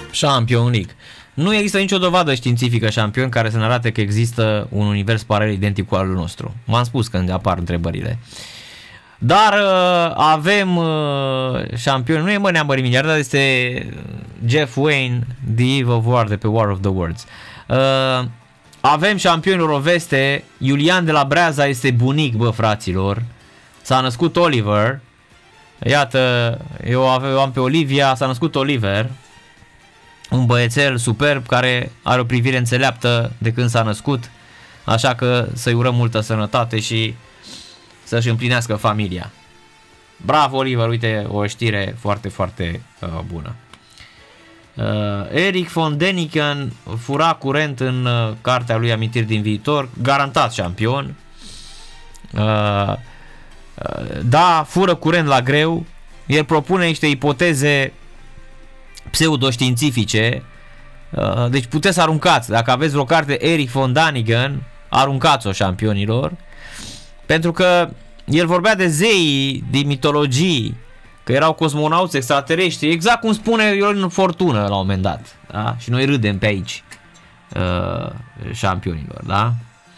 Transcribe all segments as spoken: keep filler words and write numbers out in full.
Champions League. Nu există nicio dovadă științifică, șampion, care să ne arate că există un univers paralel identic cu al nostru. M-am spus când apar întrebările. Dar uh, avem uh, șampion, nu e mă neamări miliard, dar este Jeff Wayne, The Eve of War, de pe War of the Worlds. Uh, avem șampionul o veste, Iulian de la Breaza este bunic, bă, fraților. S-a născut Oliver. Iată, eu am pe Olivia, s-a născut Oliver. Un băiețel superb care are o privire înțeleaptă de când s-a născut. Așa că să-i urăm multă sănătate și să-și împlinească familia. Bravo, Oliver, uite o știre foarte, foarte uh, bună. Uh, Eric von Däniken fura curent în uh, cartea lui Amintiri din viitor, garantat șampion. Uh, uh, da, fură curent la greu. El propune niște ipoteze pseudoștiințifice. Uh, deci puteți să aruncați. Dacă aveți vreo carte Eric von Däniken, aruncați-o, șampionilor. Pentru că el vorbea de zei din mitologii, că erau cosmonauți extraterestri, exact cum spune Ion Fortună la un moment dat. Da? Și noi râdem pe aici, uh, șampionilor, da?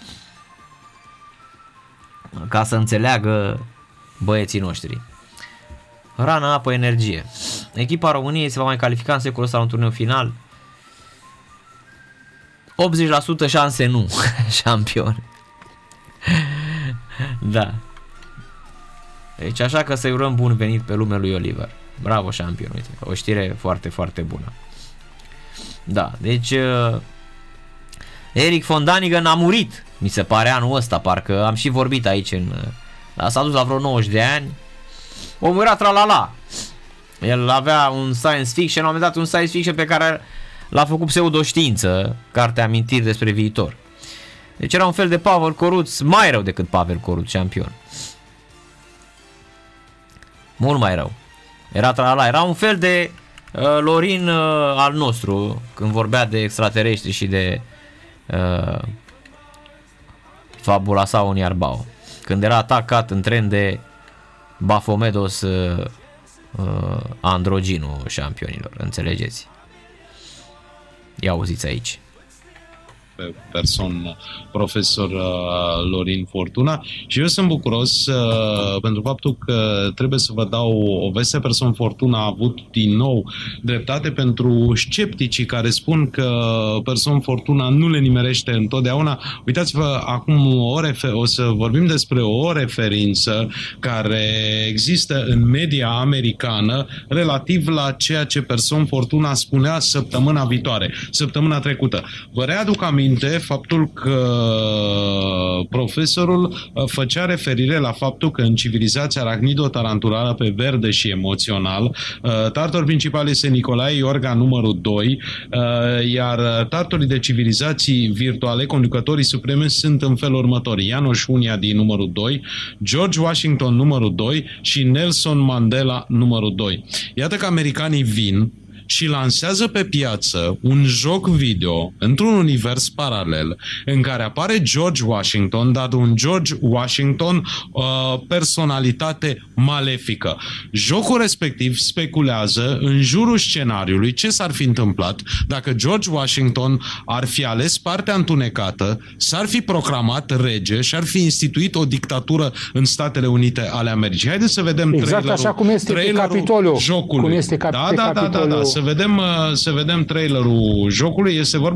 Ca să înțeleagă băieții noștri. Rană, apă, energie. Echipa României se va mai califica în secolul ăsta la un turneu final? optzeci la sută șanse nu, șampion. Da. Deci așa că să-i urăm bun venit pe lumea lui Oliver. Bravo, șampion, uite, o știre foarte, foarte bună. Da, deci uh, Eric von Däniken a murit, mi se pare, anul ăsta, parcă am și vorbit aici în... Uh, s-a dus la vreo nouăzeci de ani. Omul era tralala. El avea un science fiction, la un moment dat un science fiction pe care l-a făcut pseudoștiință, cartea Amintiri despre viitor. Deci era un fel de Pavel Coruț, mai rău decât Pavel Coruț, șampion. Mult mai rău. Era tralala, era un fel de uh, Lorin uh, al nostru, când vorbea de extraterestri și de uh, fabula sa unui Arbao. Când era atacat în tren de Bafomedos uh, uh, Androginu, șampionilor, înțelegeți? Ia auziți aici. Pe persoană, profesor uh, Lorin Fortuna, și eu sunt bucuros uh, pentru faptul că trebuie să vă dau o veste. Persoană Fortuna a avut din nou dreptate pentru scepticii care spun că persoană Fortuna nu le nimerește întotdeauna. Uitați-vă, acum o refer- o să vorbim despre o referință care există în media americană relativ la ceea ce persoană Fortuna spunea săptămâna viitoare, săptămâna trecută. Vă readuc aminte faptul că profesorul făcea referire la faptul că în civilizația arachnido-tarantulară pe verde și emoțional, tartor principal este Nicolae Iorga numărul doi, iar tartorii de civilizații virtuale, conducătorii supreme, sunt în felul următor: Janos Unia din numărul doi, George Washington numărul doi și Nelson Mandela numărul doi. Iată că americanii vin și lansează pe piață un joc video într-un univers paralel în care apare George Washington, dar un George Washington uh, personalitate malefică. Jocul respectiv speculează în jurul scenariului ce s-ar fi întâmplat dacă George Washington ar fi ales partea întunecată, s-ar fi proclamat rege și ar fi instituit o dictatură în Statele Unite ale Americii. Haideți să vedem exact trailerul, așa cum este trailerul Capitoliu. jocului. Cum este cap- da, da, da, da, da. Să vedem, să vedem trailerul jocului. Este vorba